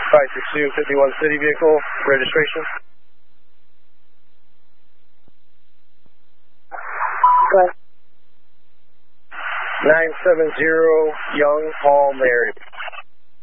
562 51 City vehicle, registration. Go ahead. 970 Young Paul Mary.